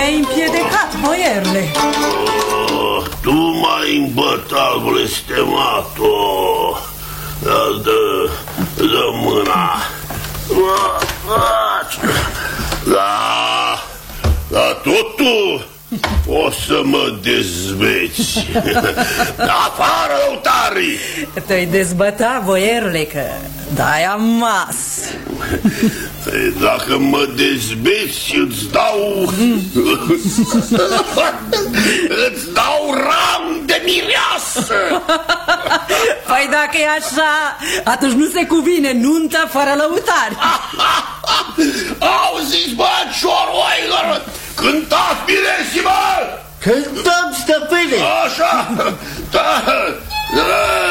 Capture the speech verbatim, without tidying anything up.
mi-ai împiedicat, boierule. Oh, tu m-ai îmbătat, blestemato. Da, dă, dă mâna. Da, da, tot tu o să mă dezbeți. Afară, lăutarii! Te-ai dezbăta, boierule, că dai amas. Dacă mă dezbeți, îți dau... îți dau ram de mireasă. Păi dacă e așa, atunci nu se cuvine nunta fără lăutari. Auziți, bă, cioroailor, cântați mireși-mă! Cântăm, stăpâne! Așa, da, da.